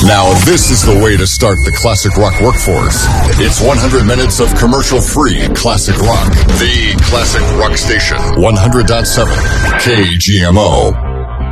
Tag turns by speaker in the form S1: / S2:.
S1: Now this is the way to start the classic rock workforce. It's 100 minutes of commercial-free classic rock. The classic rock station, 100.7 KGMO.